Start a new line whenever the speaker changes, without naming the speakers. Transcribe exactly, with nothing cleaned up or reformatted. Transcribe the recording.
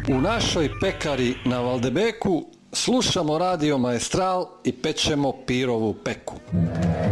U našoj pekari na Valdebeku slušamo Radio Maestral i pečemo pirovu peku.